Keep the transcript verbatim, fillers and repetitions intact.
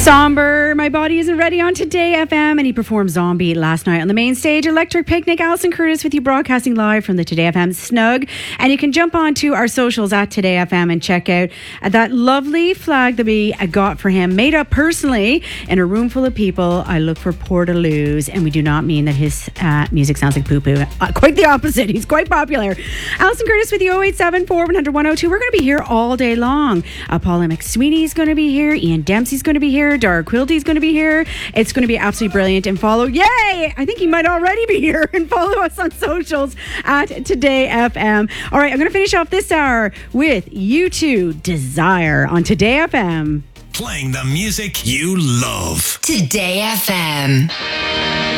Somber, My Body Isn't Ready on Today F M, and he performed Zombie last night on the main stage. Electric Picnic, Alison Curtis with you, broadcasting live from the Today F M Snug. And you can jump on to our socials at Today F M and check out that lovely flag that we got for him, made up personally in a room full of people. I look for Portaloos, and we do not mean that his uh, music sounds like poo-poo. Uh, quite the opposite. He's quite popular. Alison Curtis with you, oh eight seven four, one hundred, one oh two. We're going to be here all day long. Uh, Paula McSweeney's going to be here. Ian Dempsey's going to be here. Dara Quilty's going to be here. It's going to be absolutely brilliant. And follow, yay! I think he might already be here. And follow us on socials at Today F M. All right, I'm going to finish off this hour with U two Desire on Today F M. Playing the music you love. Today F M.